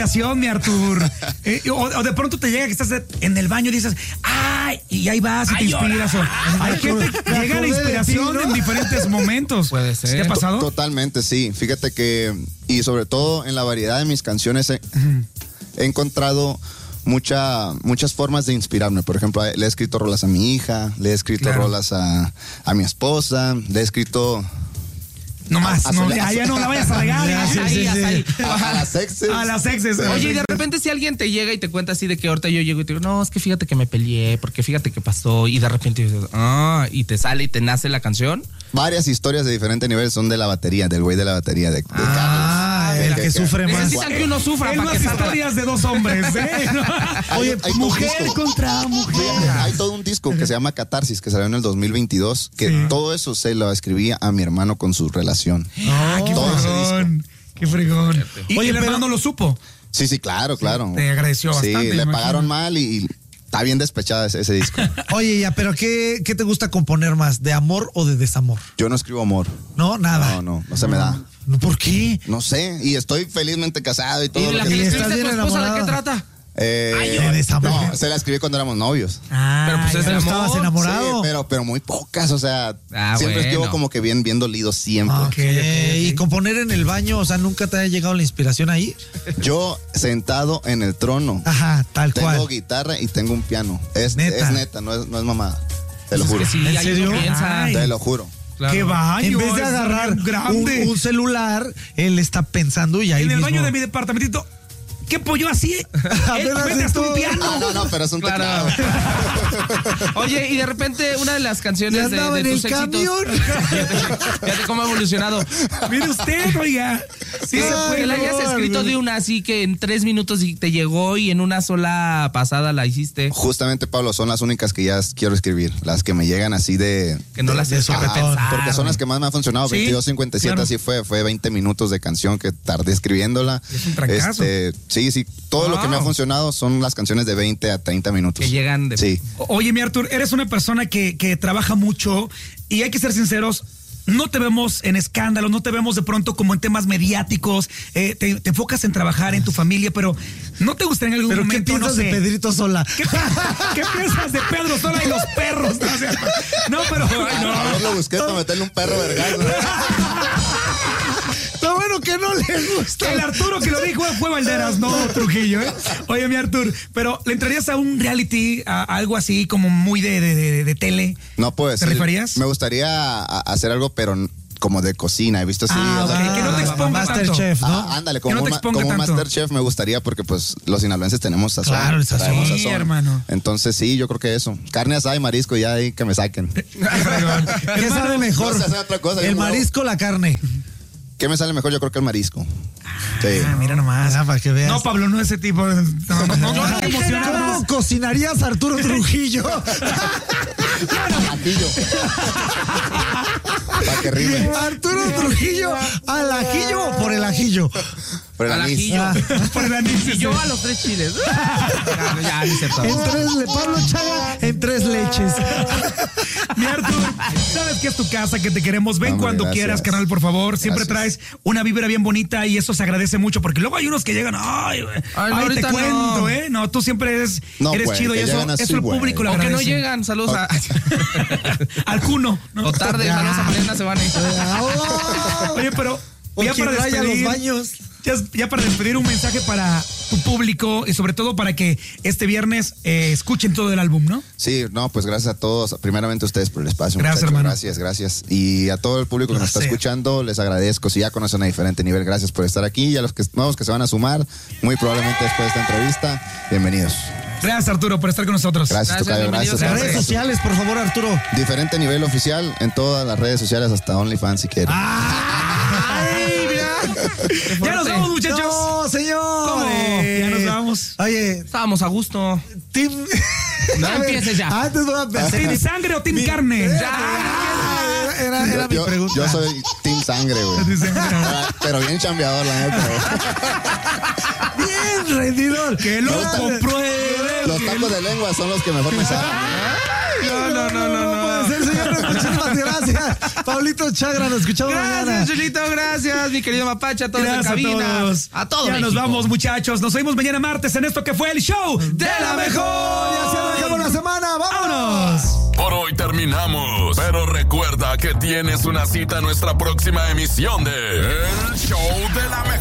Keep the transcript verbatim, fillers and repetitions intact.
inspiración, mi Artur? Eh, o, o de pronto te llega que estás en el baño y dices, ¡ay! Y ahí vas y te inspiras. O, hay gente que llega la inspiración ¿no? en diferentes momentos. Puede ser. ¿Te ha pasado? Totalmente, sí. Fíjate que, y sobre todo en la variedad de mis canciones, he, uh-huh. he encontrado mucha, muchas formas de inspirarme. Por ejemplo, le he escrito rolas a mi hija, le he escrito claro. rolas a, a mi esposa, le he escrito... No más, a, a no, ya, ya no la vayas a regar. Ya, sí, sí, sí. A, a las exes. A las exes. Oye, y de repente si alguien te llega y te cuenta así de que ahorita yo llego y te digo, no, es que fíjate que me peleé, porque fíjate que pasó, y de repente dices, ah, y te sale y te nace la canción. Varias historias de diferente nivel son de la batería, del güey de la batería, de, de ah, Carlos. el que, que sufre más. Necesitan que uno sufra para que salga. Historias de dos hombres, ¿eh? Oye, hay, hay mujer contra mujer. Fíjate, hay todo un disco que se llama Catarsis, que salió en el dos mil veintidós, que sí. todo eso se lo escribía a mi hermano con su relación. Ah, qué todo fregón. Qué fregón. Y Oye, el hermano no lo supo. Sí, sí, claro, claro. Te agradeció sí, bastante. Sí, le pagaron mal y... y está bien despechada ese, ese disco. Oye, ya, pero ¿qué, ¿qué te gusta componer más? ¿De amor o de desamor? Yo no escribo amor. No, nada. No, no, no se me da. ¿Por qué? No sé, y estoy felizmente casado y todo. ¿Y la lo que que le escribiste a tu esposa de qué trata? Eh, Ay, de desamor. No, se la escribí cuando éramos novios. Ah, pero pues pero estabas enamorado. Sí, pero, pero muy pocas, o sea, ah, siempre bueno. estuvo como que bien, bien dolido siempre. Okay, okay, okay. Y componer en el baño, o sea, ¿nunca te ha llegado la inspiración ahí? Yo sentado en el trono. Ajá, tal tengo cual. Tengo guitarra y tengo un piano. Es neta, es neta no, es, no es mamada. Te lo pues juro. Es que sí, ¿En serio? Piensa. Te lo juro. Claro. ¡Qué baño! En vez de agarrar un, un celular, él está pensando y ahí en el mismo... baño de mi departamentito. ¿Qué pollo así? Él mete hasta un piano. No, no, no, pero es un claro. teclado. Oye, y de repente una de las canciones de, de tus éxitos. Fíjate cómo ha evolucionado. Mire usted, oiga. Sí, se puede. Que la hayas escrito de una así que en tres minutos te llegó y en una sola pasada la hiciste. Justamente, Pablo, son las únicas que ya quiero escribir. Las que me llegan así de... Que no de, las he pensado. Porque son las que más me han funcionado. ¿Sí? veintidós cincuenta y siete claro. Así fue. Fue veinte minutos de canción que tardé escribiéndola. Es un trancazo. Este, sí, sí. Todo wow. lo que me ha funcionado son las canciones de veinte a treinta minutos. Que llegan de... Sí. Oye, mi Artur, eres una persona que, que trabaja mucho y hay que ser sinceros. No te vemos en escándalos, no te vemos de pronto como en temas mediáticos, eh, te, te enfocas en trabajar en tu familia, pero ¿no te gustaría en algún ¿Pero momento, qué piensas no sé, de Pedrito Sola? ¿Qué, ¿Qué piensas de Pedro Sola y los perros? No, pero... Ay, no. Yo lo busqué para meterle un perro vergazo. Lo bueno que no le gusta. El Arturo que lo dijo fue Valderas, no Trujillo, ¿eh? Oye, mi Artur, pero ¿le entrarías a un reality, a algo así como muy de, de, de, de tele? No puedo decir. ¿Te rifarías? Me gustaría hacer algo, pero como de cocina. He visto así. Ah, o sea, okay. Que no te exponga Masterchef, ¿no? Ah, ándale, como, no un, como un Masterchef me gustaría porque pues los sinaloenses tenemos sazón. Claro, el sazón. Sí, sazón. Hermano. Entonces sí, yo creo que eso. Carne asada y marisco, ya ahí que me saquen. ¿Qué sabe mejor? No sé hacer otra cosa, ¿El marisco o la carne? ¿Qué me sale mejor? Yo creo que el marisco. Sí. Ah, mira nomás. Ah, para que veas. No, Pablo, no ese tipo. No, no, no, no, no emocionado. ¿Cómo cocinarías a Arturo Trujillo? Al ajillo. Para que rime. Arturo Trujillo, ¿al ajillo o por el ajillo? Por el al anís. ajillo. Ah. Por el anís. Y yo a los tres chiles. Ya, ya, ni se En tres, le Pablo Chaga en tres leches. Mi Artur, sabes que es tu casa, que te queremos. Ven Hombre, cuando gracias. quieras, carnal, por favor. Siempre Gracias. traes una vibra bien bonita y eso se agradece mucho porque luego hay unos que llegan, ay, güey, Ay, no, ay, te ahorita cuento, no. ¿eh? No, tú siempre eres, No, eres güey, chido y que eso, llegan así, eso el güey. público lo O que agradece. no llegan, saludos a... Al cuno, ¿no? O tarde, saludos a Mariana Sebane. Oye, pero O ya quien para vaya a los despedir, baños. ya, ya para despedir un mensaje para tu público y sobre todo para que este viernes eh, escuchen todo el álbum, ¿no? Sí, no, pues gracias a todos. Primeramente a ustedes por el espacio. Gracias, muchachos. hermano. Gracias, gracias. Y a todo el público que nos está Placer. escuchando, les agradezco. Si ya conocen a diferente nivel, gracias por estar aquí. Y a los que, nuevos que se van a sumar, muy probablemente después de esta entrevista, bienvenidos. Gracias, Arturo, por estar con nosotros. Gracias, Gracias, Tocayo. bienvenidos Gracias. a Redes gracias. sociales, por favor, Arturo. Diferente nivel oficial en todas las redes sociales, hasta OnlyFans si quieren. ¡Ay, mira! Ya nos vamos, muchachos. No, señor. ¿Cómo? Ya nos vamos. Oye, Estábamos a gusto. Team... No A ver, empieces ya. Antes voy a empezar. ¿Team sangre o team carne? Ah, Era, era yo, mi yo- pregunta. yo soy Team Sangre, güey. Ah, Pero bien chambeador, la neta. güey. Bien rendidor. Que lo compruebe. Los tacos de lengua son los que mejor me salen. No, no, no, no, no. Puede ser, señor. Muchísimas gracias, Pablito Chagra. Nos escuchamos Gracias, mañana. Chulito, gracias, mi querido Mapache, a todos en Gracias a cabina. todos. A todos. Ya nos México. vamos, muchachos. Nos vemos mañana martes en esto que fue el show de la mejor. Y así arrancamos la semana. ¡Vámonos! Por hoy terminamos, pero recuerda que tienes una cita en nuestra próxima emisión de El Show de la Mejor.